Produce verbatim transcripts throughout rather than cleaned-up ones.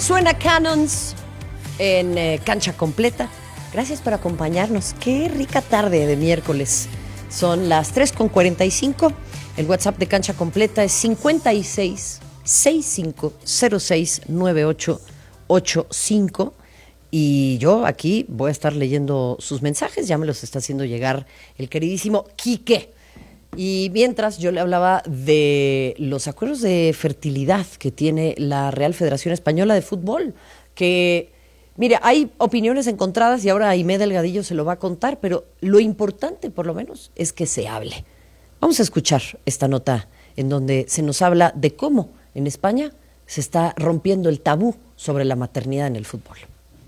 Suena Cannons en eh, Cancha Completa. Gracias por acompañarnos. Qué rica tarde de miércoles. Son las tres con cuarenta y cinco. El WhatsApp de Cancha Completa es cincuenta y seis, sesenta y cinco cero seis, noventa y ocho ochenta y cinco. Y yo aquí voy a estar leyendo sus mensajes. Ya me los está haciendo llegar el queridísimo Quique. Y mientras yo le hablaba de los acuerdos de fertilidad que tiene la Real Federación Española de Fútbol, que, mire, hay opiniones encontradas y ahora Aimé Delgadillo se lo va a contar, pero lo importante, por lo menos, es que se hable. Vamos a escuchar esta nota en donde se nos habla de cómo en España se está rompiendo el tabú sobre la maternidad en el fútbol.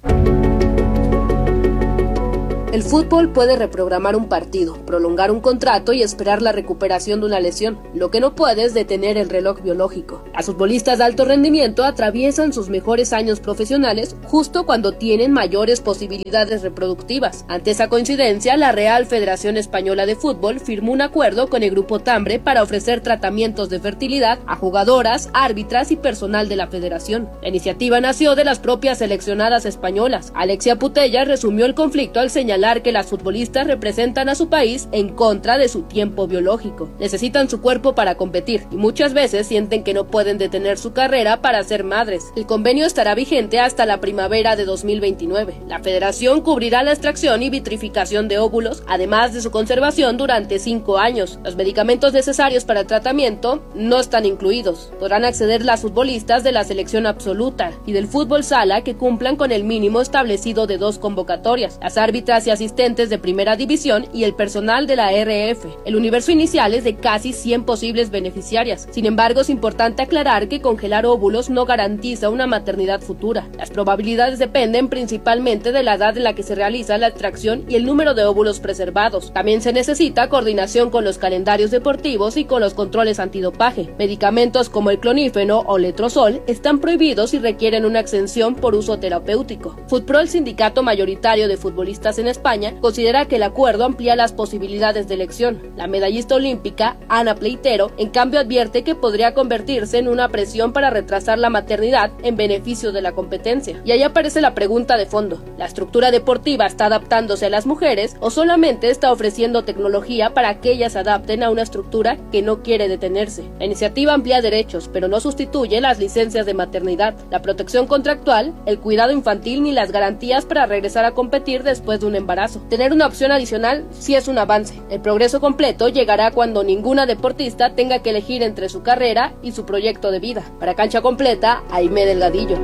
El fútbol puede reprogramar un partido, prolongar un contrato y esperar la recuperación de una lesión. Lo que no puede es detener el reloj biológico. Los futbolistas de alto rendimiento atraviesan sus mejores años profesionales justo cuando tienen mayores posibilidades reproductivas. Ante esa coincidencia, la Real Federación Española de Fútbol firmó un acuerdo con el Grupo Tambre para ofrecer tratamientos de fertilidad a jugadoras, árbitras y personal de la federación. La iniciativa nació de las propias seleccionadas españolas. Alexia Putellas resumió el conflicto al señalar que las futbolistas representan a su país en contra de su tiempo biológico. Necesitan su cuerpo para competir y muchas veces sienten que no pueden detener su carrera para ser madres. El convenio estará vigente hasta la primavera de dos mil veintinueve. La federación cubrirá la extracción y vitrificación de óvulos, además de su conservación durante cinco años. Los medicamentos necesarios para el tratamiento no están incluidos. Podrán acceder las futbolistas de la selección absoluta y del fútbol sala que cumplan con el mínimo establecido de dos convocatorias. Las árbitras y asistentes de primera división y el personal de la R F. El universo inicial es de casi cien posibles beneficiarias. Sin embargo, es importante aclarar que congelar óvulos no garantiza una maternidad futura. Las probabilidades dependen principalmente de la edad en la que se realiza la extracción y el número de óvulos preservados. También se necesita coordinación con los calendarios deportivos y con los controles antidopaje. Medicamentos como el clonífeno o letrozol están prohibidos y requieren una exención por uso terapéutico. FUTPRO, el sindicato mayoritario de futbolistas en España, considera que el acuerdo amplía las posibilidades de elección. La medallista olímpica, Ana Pleitero, en cambio advierte que podría convertirse en una presión para retrasar la maternidad en beneficio de la competencia. Y ahí aparece la pregunta de fondo: ¿la estructura deportiva está adaptándose a las mujeres o solamente está ofreciendo tecnología para que ellas se adapten a una estructura que no quiere detenerse? La iniciativa amplía derechos, pero no sustituye las licencias de maternidad, la protección contractual, el cuidado infantil ni las garantías para regresar a competir después de un embarazo. Tener una opción adicional sí es un avance. El progreso completo llegará cuando ninguna deportista tenga que elegir entre su carrera y su proyecto de vida. Para Cancha Completa, Aimé Delgadillo.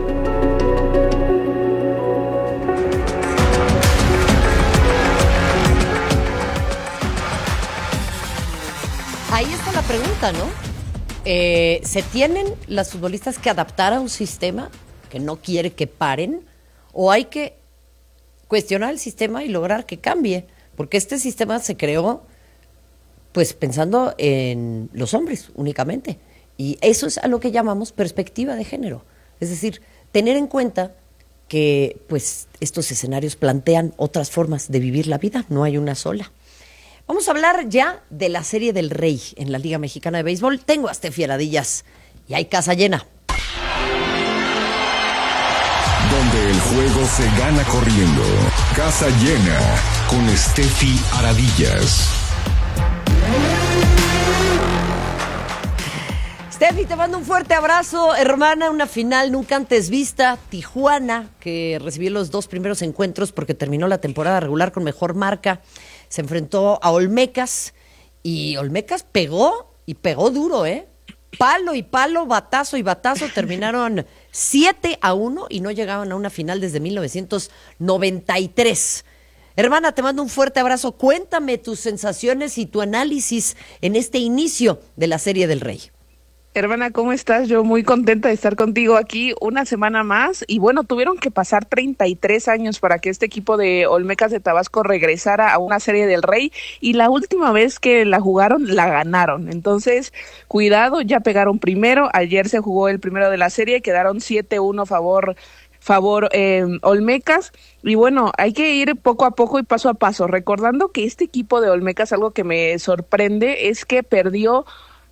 Ahí está la pregunta, ¿no? Eh, ¿Se tienen las futbolistas que adaptar a un sistema que no quiere que paren? ¿O hay que cuestionar el sistema y lograr que cambie? Porque este sistema se creó pues pensando en los hombres únicamente. Y eso es a lo que llamamos perspectiva de género. Es decir, tener en cuenta que pues estos escenarios plantean otras formas de vivir la vida, no hay una sola. Vamos a hablar ya de la Serie del Rey en la Liga Mexicana de Béisbol. Tengo a Steffi Aradillas y hay casa llena. Donde el juego se gana corriendo. Casa llena con Steffi Aradillas. Steffi, te mando un fuerte abrazo, hermana. Una final nunca antes vista. Tijuana, que recibió los dos primeros encuentros porque terminó la temporada regular con mejor marca, se enfrentó a Olmecas y Olmecas pegó y pegó duro, ¿eh? Palo y palo, batazo y batazo, terminaron siete a uno y no llegaban a una final desde mil novecientos noventa y tres. Hermana, te mando un fuerte abrazo. Cuéntame tus sensaciones y tu análisis en este inicio de la Serie del Rey. Hermana, ¿cómo estás? Yo muy contenta de estar contigo aquí una semana más. Y bueno, tuvieron que pasar treinta y tres años para que este equipo de Olmecas de Tabasco regresara a una Serie del Rey. Y la última vez que la jugaron, la ganaron. Entonces, cuidado, ya pegaron primero. Ayer se jugó el primero de la serie, quedaron siete uno favor favor eh, Olmecas. Y bueno, hay que ir poco a poco y paso a paso, recordando que este equipo de Olmecas, algo que me sorprende es que perdió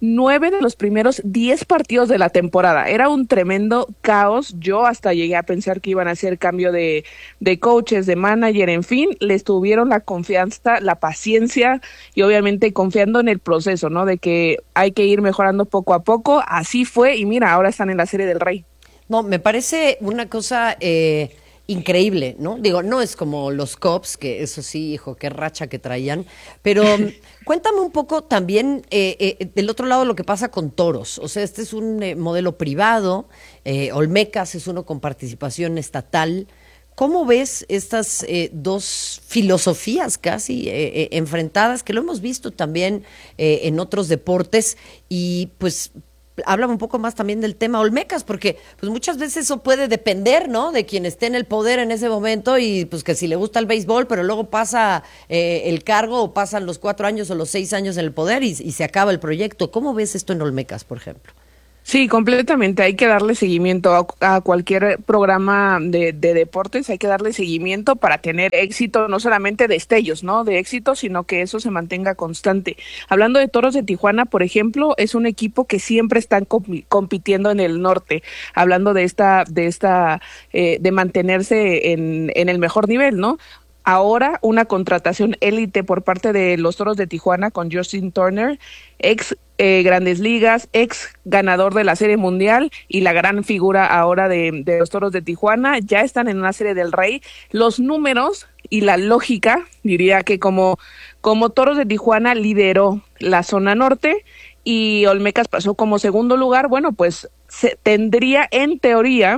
nueve de los primeros diez partidos de la temporada. Era un tremendo caos. Yo hasta llegué a pensar que iban a hacer cambio de, de coaches, de manager, en fin. Les tuvieron la confianza, la paciencia y obviamente confiando en el proceso, ¿no? De que hay que ir mejorando poco a poco. Así fue y mira, ahora están en la Serie del Rey. No, me parece una cosa eh, increíble, ¿no? Digo, no es como los Cubs, que eso sí, hijo, qué racha que traían, pero cuéntame un poco también eh, eh, del otro lado lo que pasa con Toros. O sea, este es un eh, modelo privado, eh, Olmecas es uno con participación estatal. ¿Cómo ves estas eh, dos filosofías casi eh, eh, enfrentadas, que lo hemos visto también eh, en otros deportes y pues... Háblame un poco más también del tema Olmecas, porque pues muchas veces eso puede depender, ¿no? De quien esté en el poder en ese momento y pues que si le gusta el béisbol, pero luego pasa eh, el cargo o pasan los cuatro años o los seis años en el poder y, y se acaba el proyecto. ¿Cómo ves esto en Olmecas, por ejemplo? Sí, completamente. Hay que darle seguimiento a, a cualquier programa de, de deportes, hay que darle seguimiento para tener éxito, no solamente destellos, ¿no? De éxito, sino que eso se mantenga constante. Hablando de Toros de Tijuana, por ejemplo, es un equipo que siempre están comp- compitiendo en el norte, hablando de esta, de esta, eh, de mantenerse en, en el mejor nivel, ¿no? Ahora una contratación élite por parte de los Toros de Tijuana con Justin Turner, ex eh, Grandes Ligas, ex ganador de la Serie Mundial y la gran figura ahora de, de los Toros de Tijuana. Ya están en una Serie del Rey. Los números y la lógica, diría que como, como Toros de Tijuana lideró la zona norte y Olmecas pasó como segundo lugar, bueno, pues se, tendría en teoría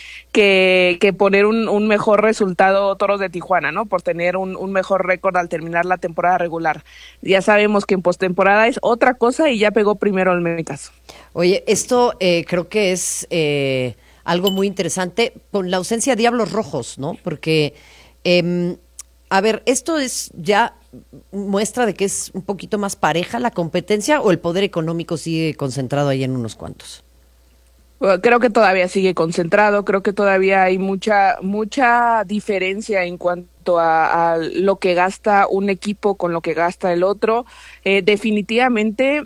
Que, que poner un, un mejor resultado Toros de Tijuana, ¿no? Por tener un, un mejor récord al terminar la temporada regular. Ya sabemos que en postemporada es otra cosa y ya pegó primero Olmecas. Oye, esto eh, creo que es eh, algo muy interesante con la ausencia de Diablos Rojos, ¿no? Porque, eh, a ver, esto es ya muestra de que es un poquito más pareja la competencia o el poder económico sigue concentrado ahí en unos cuantos. Creo que todavía sigue concentrado, creo que todavía hay mucha mucha diferencia en cuanto a, a lo que gasta un equipo con lo que gasta el otro. Eh, definitivamente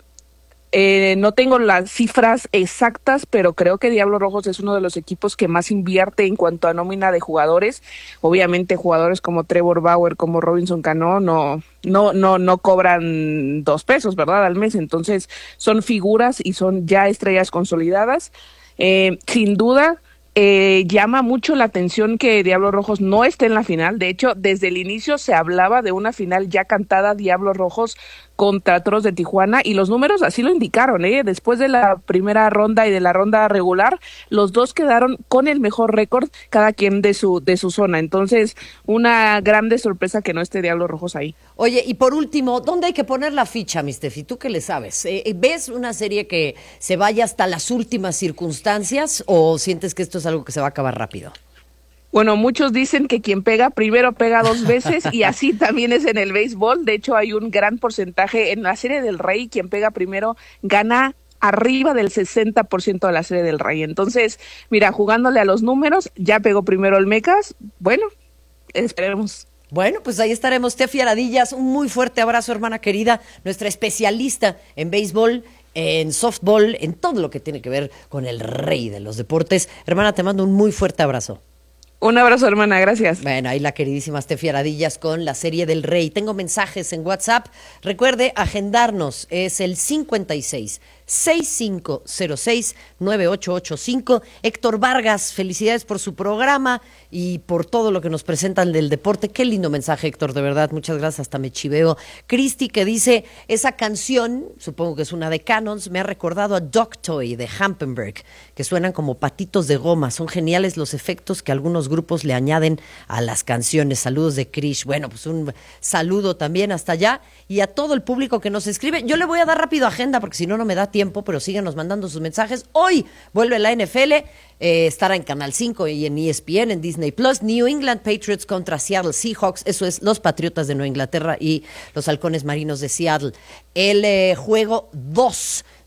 eh, no tengo las cifras exactas, pero creo que Diablos Rojos es uno de los equipos que más invierte en cuanto a nómina de jugadores. Obviamente jugadores como Trevor Bauer, como Robinson Cano, no no no no cobran dos pesos, ¿verdad? Al mes, entonces son figuras y son ya estrellas consolidadas. Eh, sin duda, eh, llama mucho la atención que Diablos Rojos no esté en la final. De hecho, desde el inicio se hablaba de una final ya cantada, Diablos Rojos contra Toros de Tijuana, y los números así lo indicaron, ¿eh? Después de la primera ronda y de la ronda regular, los dos quedaron con el mejor récord, cada quien de su de su zona. Entonces, una grande sorpresa que no esté Diablos Rojos ahí. Oye, y por último, ¿dónde hay que poner la ficha, mi Steffi? ¿Tú qué le sabes? Eh, ¿Ves una serie que se vaya hasta las últimas circunstancias o sientes que esto es algo que se va a acabar rápido? Bueno, muchos dicen que quien pega primero pega dos veces y así también es en el béisbol. De hecho, hay un gran porcentaje en la Serie del Rey. Quien pega primero gana arriba del sesenta por ciento de la Serie del Rey. Entonces, mira, jugándole a los números, ya pegó primero Olmecas. Bueno, esperemos. Bueno, pues ahí estaremos. Steffi Aradillas, un muy fuerte abrazo, hermana querida, nuestra especialista en béisbol, en softball, en todo lo que tiene que ver con el rey de los deportes. Hermana, te mando un muy fuerte abrazo. Un abrazo, hermana, gracias. Bueno, ahí la queridísima Steffi Aradillas con la Serie del Rey. Tengo mensajes en WhatsApp. Recuerde agendarnos, es el cincuenta y seis, sesenta y cinco cero seis, nueve ocho ocho cinco. Héctor Vargas, felicidades por su programa y por todo lo que nos presentan del deporte. Qué lindo mensaje, Héctor, de verdad, muchas gracias, hasta me chiveo. Cristi, que dice, esa canción, supongo que es una de Canons, me ha recordado a Dog Toy de Hampenberg, que suenan como patitos de goma. Son geniales los efectos que algunos grupos le añaden a las canciones. Saludos de Krish. Bueno, pues un saludo también hasta allá y a todo el público que nos escribe. Yo le voy a dar rápido agenda porque si no, no me da tiempo, pero síganos mandando sus mensajes. Hoy vuelve la N F L, eh, estará en Canal cinco y en E S P N, en Disney Plus. New England Patriots contra Seattle Seahawks. Eso es los Patriotas de Nueva Inglaterra y los Halcones Marinos de Seattle. El eh, juego dos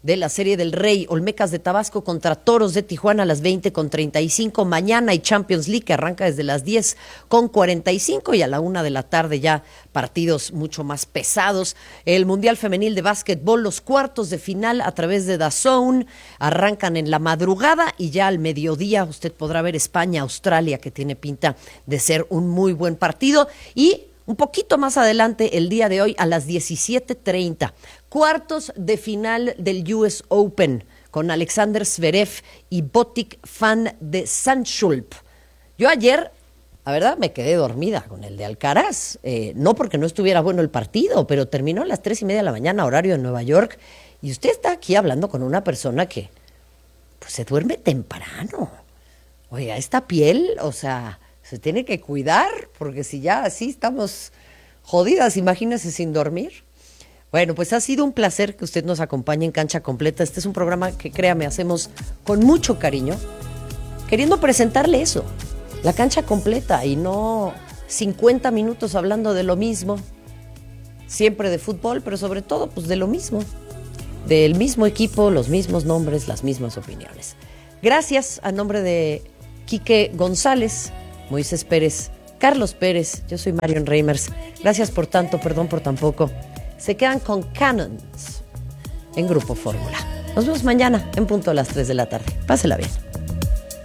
de la Serie del Rey. Olmecas de Tabasco contra Toros de Tijuana a las veinte con treinta y cinco. Mañana hay Champions League que arranca desde las diez con cuarenta y cinco y a la una de la tarde ya partidos mucho más pesados. El Mundial Femenil de Básquetbol, los cuartos de final a través de D A Z N arrancan en la madrugada y ya al mediodía usted podrá ver España-Australia, que tiene pinta de ser un muy buen partido. Y un poquito más adelante, el día de hoy, a las diecisiete treinta, cuartos de final del U S Open con Alexander Zverev y Botic Fan de Zandschulp. Yo ayer, la verdad, me quedé dormida con el de Alcaraz. Eh, no porque no estuviera bueno el partido, pero terminó a las tres y media de la mañana, horario de Nueva York. Y usted está aquí hablando con una persona que pues, se duerme temprano. Oiga, esta piel, o sea, se tiene que cuidar, porque si ya así estamos jodidas, imagínese sin dormir. Bueno, pues ha sido un placer que usted nos acompañe en Cancha Completa. Este es un programa que, créame, hacemos con mucho cariño, queriendo presentarle eso, la cancha completa, y no cincuenta minutos hablando de lo mismo, siempre de fútbol, pero sobre todo pues de lo mismo, del mismo equipo, los mismos nombres, las mismas opiniones. Gracias a nombre de Quique González, Moisés Pérez, Carlos Pérez, yo soy Marion Reimers. Gracias por tanto, perdón por tan poco. Se quedan con Cannons en Grupo Fórmula. Nos vemos mañana en punto a las tres de la tarde. Pásela bien.